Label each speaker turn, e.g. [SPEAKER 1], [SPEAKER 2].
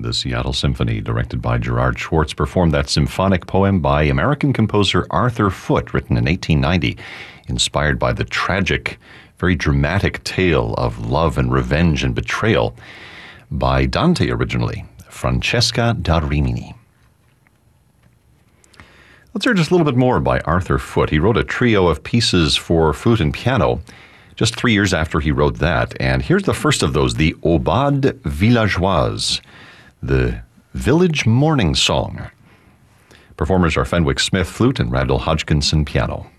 [SPEAKER 1] The Seattle Symphony, directed by Gerard Schwartz, performed that symphonic poem by American composer Arthur Foote, written in 1890, inspired by the tragic, very dramatic tale of love and revenge and betrayal by Dante originally, Francesca da Rimini. Let's hear just a little bit more by Arthur Foote. He wrote a trio of pieces for flute and piano just 3 years after he wrote that. And here's the first of those, the Aubade Villageoise, the Village Morning Song. Performers are Fenwick Smith, flute, and Randall Hodgkinson, piano.